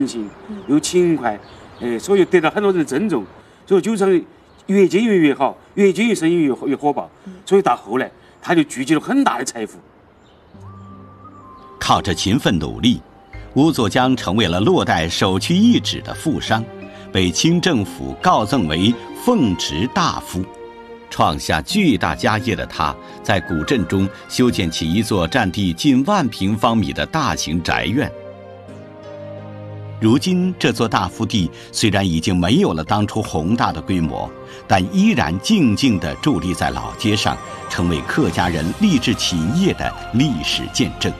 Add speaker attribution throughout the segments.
Speaker 1: 情又勤快，所以得到很多人的尊重，所以酒厂越经营越好，越经营生意越火爆，所以到后来他就聚集了很大的财富。
Speaker 2: 靠着勤奋努力，吴作江成为了洛带首屈一指的富商，被清政府告赠为奉直大夫。创下巨大家业的他，在古镇中修建起一座占地近10000平方米的大型宅院。如今这座大福地虽然已经没有了当初宏大的规模，但依然静静地伫立在老街上，成为客家人励志勤业的历史见证。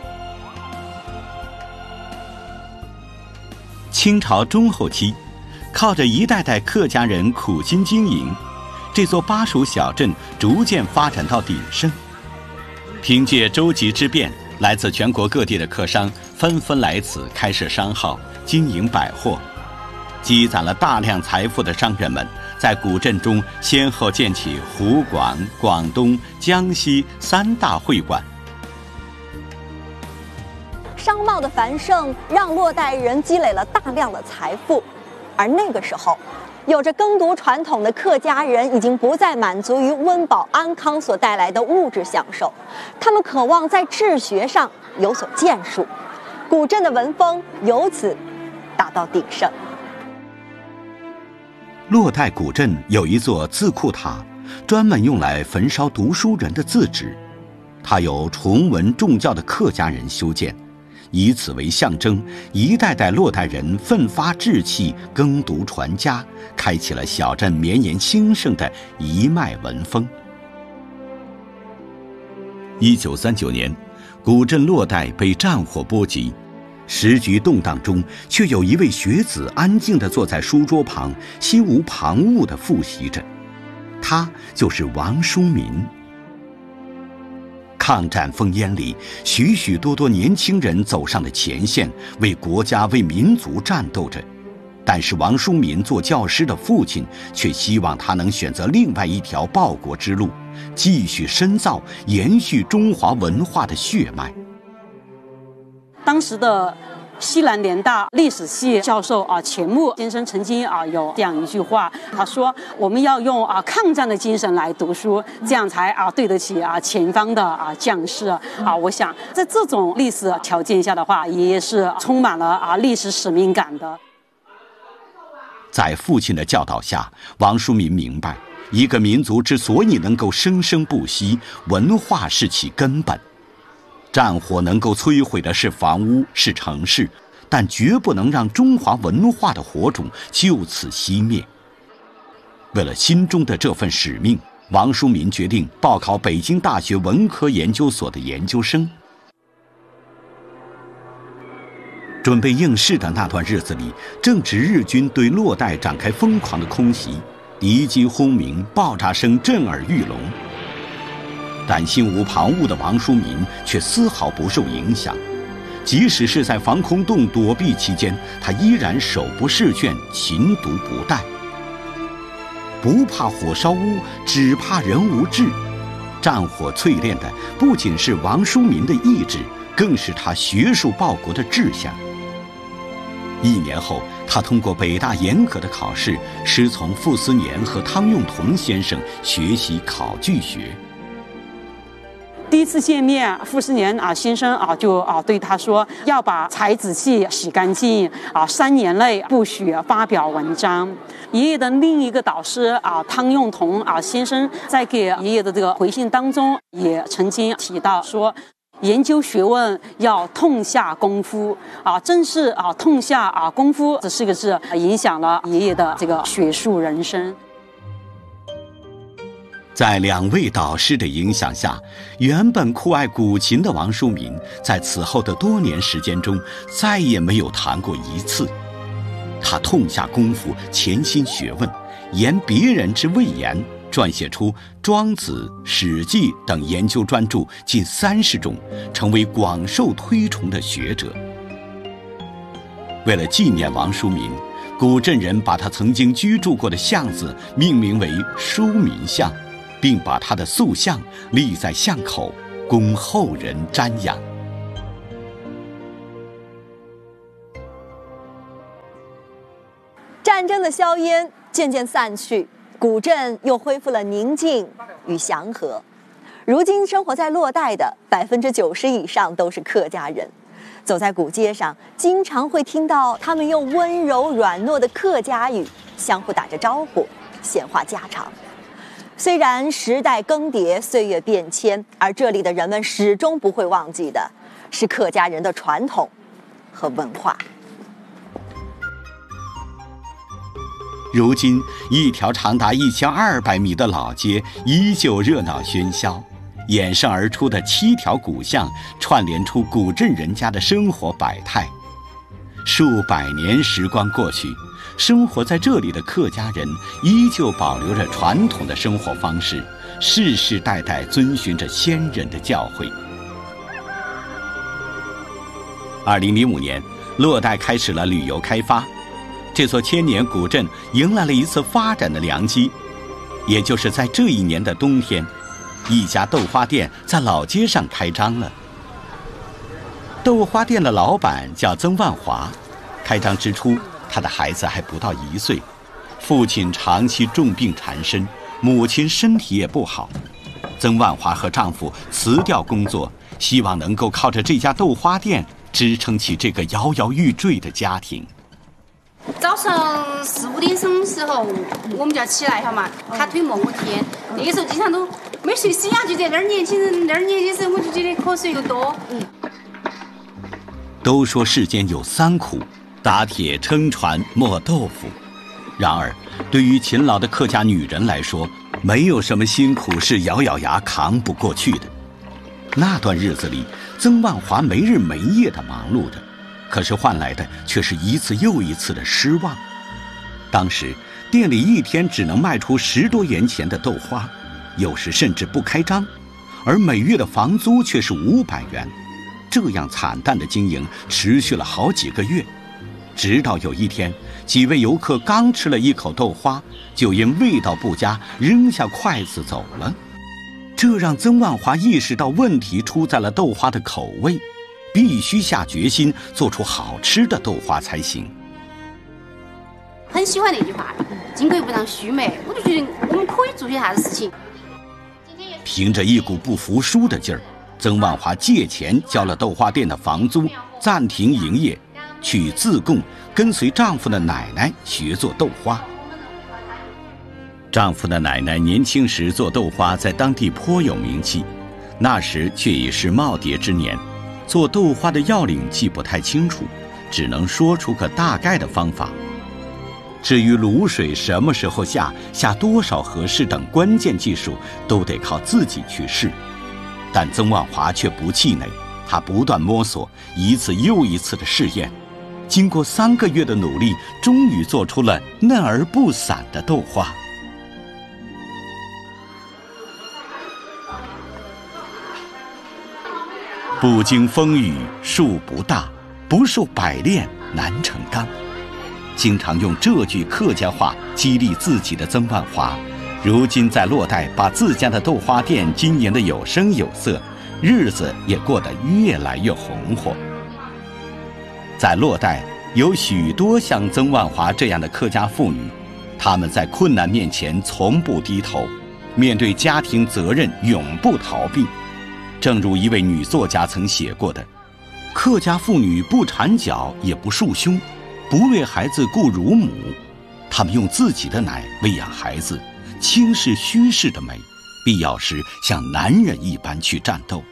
Speaker 2: 清朝中后期，靠着一代代客家人苦心经营，这座巴蜀小镇逐渐发展到鼎盛。凭借舟楫之便，来自全国各地的客商纷纷来此开设商号，经营百货。积攒了大量财富的商人们，在古镇中先后建起湖广、广东、江西3大会馆。
Speaker 3: 商贸的繁盛让洛带人积累了大量的财富，而那个时候，有着耕读传统的客家人已经不再满足于温饱安康所带来的物质享受，他们渴望在治学上有所建树，古镇的文风由此达到鼎盛。
Speaker 2: 洛带古镇有一座字库塔，专门用来焚烧读书人的字纸，它由崇文重教的客家人修建，以此为象征，一代代洛带人奋发志气，耕读传家，开启了小镇绵延兴盛的一脉文风。1939年，古镇洛带被战火波及，时局动荡中，却有一位学子安静地坐在书桌旁，心无旁骛地复习着。他就是王叔民。抗战烽烟里，许许多多年轻人走上了前线，为国家为民族战斗着。但是王叔民做教师的父亲却希望他能选择另外一条报国之路，继续深造延续中华文化的血脉。
Speaker 4: 当时的西南联大历史系教授钱穆先生曾经有这样一句话，他说我们要用抗战的精神来读书，这样才对得起前方的将士我想在这种历史条件下的话，也是充满了历史使命感的。
Speaker 2: 在父亲的教导下，王叔民明白，一个民族之所以能够生生不息，文化是其根本。战火能够摧毁的是房屋，是城市，但绝不能让中华文化的火种就此熄灭。为了心中的这份使命，王叔民决定报考北京大学文科研究所的研究生。准备应试的那段日子里，正值日军对洛带展开疯狂的空袭，敌机轰鸣，爆炸声震耳欲聋。但心无旁骛的王叔民却丝毫不受影响，即使是在防空洞躲避期间，他依然手不释卷，勤读不怠。不怕火烧屋，只怕人无志。战火淬炼的不仅是王叔民的意志，更是他学术报国的志向。1年后，他通过北大严格的考试，师从傅斯年和汤用彤先生学习考据学。
Speaker 4: 第一次见面，傅斯年先生就对他说，要把才子气洗干净，3年内不许发表文章。爷爷的另一个导师汤用彤先生在给爷爷的这个回信当中，也曾经提到说，研究学问要痛下功夫正是痛下功夫这4个字影响了爷爷的这个学术人生。
Speaker 2: 在2位导师的影响下，原本酷爱古琴的王叔民，在此后的多年时间中，再也没有弹过一次。他痛下功夫，潜心学问，言别人之未言，撰写出《庄子》《史记》等研究专著近30种，成为广受推崇的学者。为了纪念王叔民，古镇人把他曾经居住过的巷子命名为叔民巷，并把他的塑像立在巷口，供后人瞻仰。
Speaker 3: 战争的硝烟渐渐散去，古镇又恢复了宁静与祥和。如今生活在洛带的90%以上都是客家人，走在古街上，经常会听到他们用温柔软糯的客家语相互打着招呼，闲话家常。虽然时代更迭，岁月变迁，而这里的人们始终不会忘记的是客家人的传统和文化。
Speaker 2: 如今，一条长达1200米的老街依旧热闹喧嚣，衍生而出的7条古巷串联出古镇人家的生活百态。数百年时光过去，生活在这里的客家人依旧保留着传统的生活方式，世世代代遵循着先人的教诲。2005年，洛带开始了旅游开发，这座千年古镇迎来了一次发展的良机。也就是在这一年的冬天，一家豆花店在老街上开张了。豆花店的老板叫曾万华，开张之初，他的孩子还不到1岁，父亲长期重病缠身，母亲身体也不好。曾万华和丈夫辞掉工作，希望能够靠着这家豆花店支撑起这个摇摇欲坠的家庭。
Speaker 5: 早上4、5点钟的时候，我们就要起来哈嘛，他推磨磨天。那个时候经常都没睡醒啊，就在那儿年轻人那儿年轻时候，我就觉得瞌睡又多。
Speaker 2: 都说世间有3苦，打铁、撑船、磨豆腐。然而，对于勤劳的客家女人来说，没有什么辛苦是咬咬牙扛不过去的。那段日子里，曾万华没日没夜地忙碌着。可是换来的却是一次又一次的失望。当时店里一天只能卖出10多元钱的豆花，有时甚至不开张，而每月的房租却是500元。这样惨淡的经营持续了好几个月，直到有一天，几位游客刚吃了一口豆花，就因味道不佳扔下筷子走了。这让曾万华意识到问题出在了豆花的口味，必须下决心做出好吃的豆花才行。
Speaker 5: 很喜欢那句话，金贵不让须眉，我就觉得我们可以做些啥子事情。
Speaker 2: 凭着一股不服输的劲儿，曾万华借钱交了豆花店的房租，暂停营业，去自贡跟随丈夫的奶奶学做豆花。丈夫的奶奶年轻时做豆花在当地颇有名气，那时却已是耄耋之年，做豆花的要领记不太清楚，只能说出个大概的方法。至于卤水什么时候下多少合适等关键技术，都得靠自己去试。但曾万华却不气馁，他不断摸索，一次又一次的试验，经过3个月的努力，终于做出了嫩而不散的豆花。不经风雨树不大，不受百炼难成钢。经常用这句客家话激励自己的曾万华，如今在洛带把自家的豆花店经营得有声有色，日子也过得越来越红火。在洛带有许多像曾万华这样的客家妇女，她们在困难面前从不低头，面对家庭责任永不逃避。正如一位女作家曾写过的，客家妇女不缠脚也不束胸，不为孩子顾乳母，她们用自己的奶喂养孩子，轻视虚饰的美，必要时像男人一般去战斗。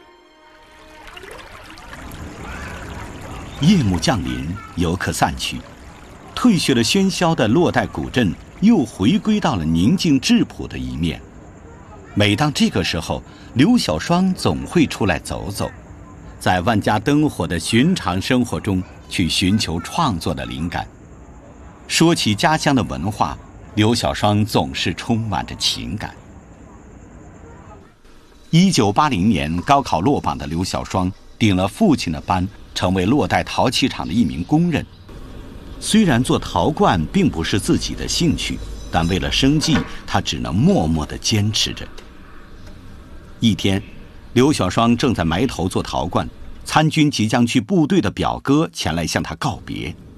Speaker 2: 夜幕降临，游客散去，褪去了喧嚣的洛带古镇又回归到了宁静质朴的一面。每当这个时候，刘小双总会出来走走，在万家灯火的寻常生活中去寻求创作的灵感。说起家乡的文化，刘小双总是充满着情感。1980年高考落榜的刘小双顶了父亲的班，成为洛带陶器厂的一名工人。虽然做陶罐并不是自己的兴趣，但为了生计，他只能默默地坚持着。一天，刘小双正在埋头做陶罐，参军即将去部队的表哥前来向他告别。